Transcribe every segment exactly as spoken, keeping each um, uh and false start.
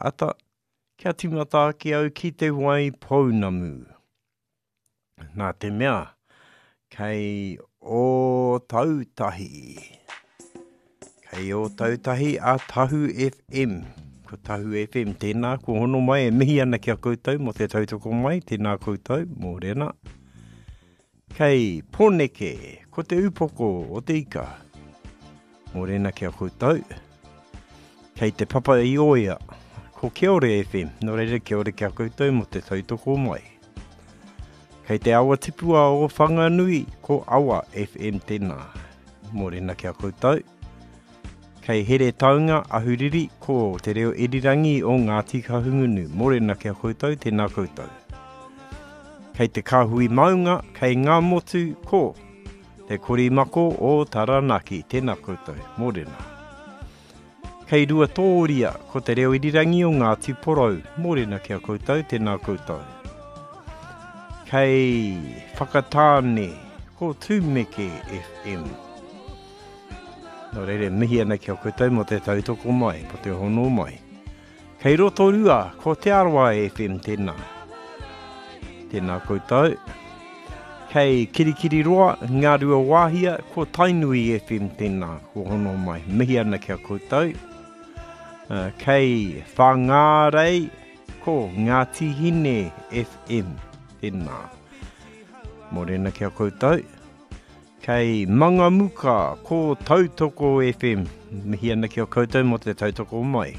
ata, kia timata ki au ki te wai pounamu. Nā te mea, kei o tautahi. Kei o tautahi a Tahu F M. Ko Tahu F M, tēnā, ko hono mai e mihi ana kia koutou, mo te tautoko mai, tēnā koutou, mō rena. Kei Pōneke, ko te upoko o te ika, mō rena kia koutou. Kei te papa i oia, ko Kiore F M, no reira kia ore kia koutou mo te tautoko mai. Kei te awa tipua o Whanganui, ko Awa F M tēnā, mō rena kia koutou. Kei here taunga ahuriri, ko te reo irirangi o Ngāti Kahungunu, mō rena kia koutou, tēnā koutou. Kei te kāhui maunga, kei ngā motu, ko te korimako o Taranaki, tēnā koutou, mō rena. Kei rua tōria, ko te reo irirangi o Ngāti Porou, mō rena kia koutou, tēnā koutou. Kei whakatāne, ko Tūmeke F M. Nō reire, mihi ana kia koutou mo te tautoko mai, po te hono mai. Kei Rotorua, ko te Arawa F M tēnā. Tēnā koutou. Kei Kirikiriroa, Ngā Rua Wāhia, ko Tainui F M tēnā, ko hono mai. Mihi ana kia koutou. Uh, kei Whangārei, ko Ngāti Hine F M tēnā. Mō rena kia koutou. Kei Mangamuka, ko Tautoko F M. Mihi ana kia koutou mo te tautoko mai.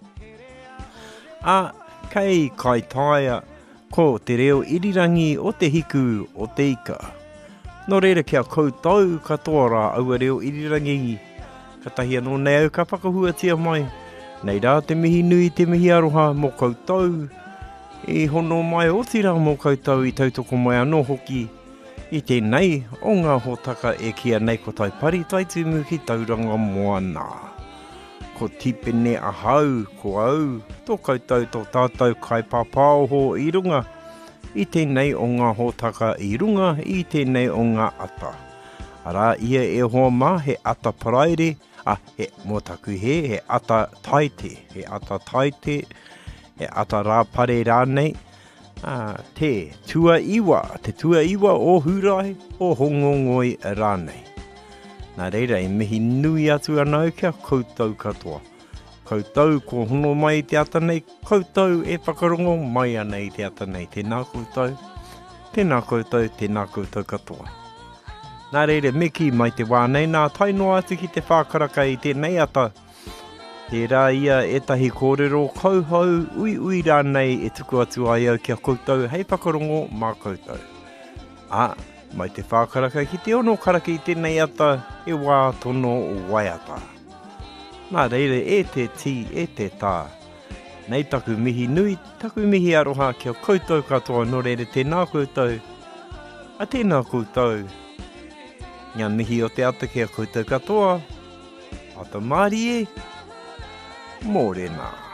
A, kei Kaitaia, ko te reo irirangi o te hiku o te ika. Nō reira kia koutou katoa rā aua reo irirangi. Ka tahi anō nei au ka whakahuatia mai. Nei rā te mihi nui te mihi aroha mō koutou. E hono mai o tira mō koutou i tautoko mai anō hoki. I tēnei, o ngā hōtaka e kia nei ko tai pari tai tumu ki tauranga moana. Ko tipene ahau, ko au, tō koutou tō tātou kai pāpāoho i runga. I tēnei o ngā hōtaka i runga, i tēnei o ngā ata. Arā ia e hoa mā he ata paraire, a he motaku he, he ata taite, he ata taite, he ata rāpare rānei. Ah, te tua iwa, te tua iwa o hurai, o hongongoi rānei. Nā reira, e mihi nui atu anau kia koutou katoa. Koutou ko hono mai i te ata nei, koutou e whakarongo mai ana i te ata nei. Tēnā koutou, tēnā koutou, tēnā koutou katoa. Nā reira, meki mai te wānei, nā tainoa atu ki te whākaraka i tēnei ata. Tērā ia etahi kōrero kauhau ui ui rānei e tuku atu ai au kia koutou hei whakarongo mā koutou. A, mai te whākaraka ki te ono karaka i tēnei ata e wā tono o waiata. Nā reire e te ti e te tā. Nei taku mihi nui, taku mihi aroha kia koutou katoa no reire tēnā koutou. A tēnā koutou. Ngā mihi o te ata kia koutou katoa. Ata Mārie. Mō rena.